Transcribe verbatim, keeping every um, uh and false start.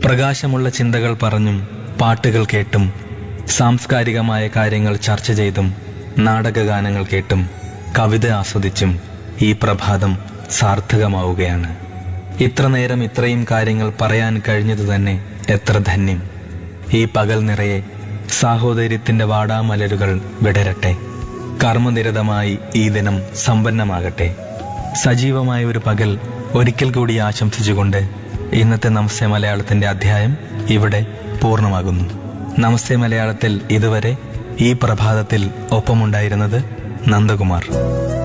പ്രകാശമുള്ള ചിന്തകൾ പറഞ്ഞും പാട്ടുകൾ കേട്ടും സാംസ്കാരികമായ കാര്യങ്ങൾ ചർച്ച ചെയ്തും നാടകഗാനങ്ങൾ കേട്ടും കവിത ആസ്വദിച്ചും ഈ പ്രഭാതം സാർത്ഥകമാവുകയാണ്. ഇത്ര നേരം ഇത്രയും കാര്യങ്ങൾ പറയാൻ കഴിഞ്ഞതു തന്നെ എത്ര ധന്യം. ഈ പകൽ നിറയെ സാഹോദര്യത്തിന്റെ വാടാമലരുകൾ വിടരട്ടെ. കർമ്മനിരതമായി ഈ ദിനം സമ്പന്നമാകട്ടെ. സജീവമായ ഒരു പകൽ ഒരിക്കൽ കൂടി ആശംസിച്ചുകൊണ്ട് ഇന്നത്തെ നമസ്തേ മലയാളത്തിന്റെ അധ്യായം ഇവിടെ പൂർണ്ണമാകുന്നു. നമസ്തേ മലയാളത്തിൽ ഇതുവരെ ഈ പ്രഭാതത്തിൽ ഒപ്പമുണ്ടായിരുന്നത് നന്ദകുമാർ.